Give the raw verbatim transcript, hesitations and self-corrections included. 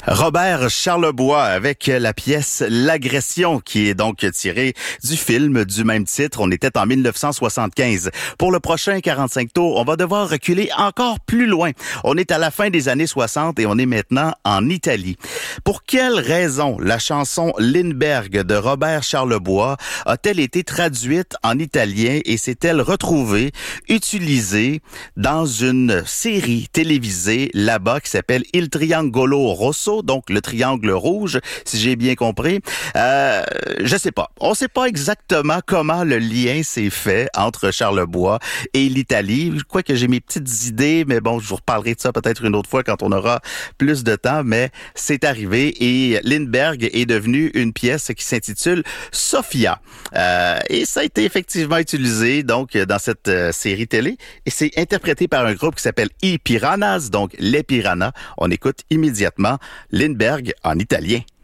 Robert Charlebois avec la pièce L'Agression qui est donc tirée du film du même titre. On était en mille neuf cent soixante-quinze. Pour le prochain quarante-cinq tours, on va devoir reculer encore plus loin. On est à la fin des années soixante et on est maintenant en Italie. Pour quelle raison la chanson Lindbergh de Robert Charlebois a-t-elle été traduite en italien et s'est-elle retrouvée utilisée dans une série télévisée là-bas qui s'appelle Il Triangolo Rosso, donc le triangle rouge, si j'ai bien compris. Euh, je sais pas. On sait pas exactement comment le lien s'est fait entre Charlebois et l'Italie. Je crois que j'ai mes petites idées, mais bon, je vous reparlerai de ça peut-être une autre fois quand on aura plus de temps, mais c'est arrivé et Lindbergh est devenu une pièce qui s'intitule Sophia. Euh, et ça a été effectivement utilisé donc dans cette euh, série télé et c'est interprété par un groupe qui s'appelle I Piranhas, donc les Piranhas. On écoute immédiatement Lindbergh en italien.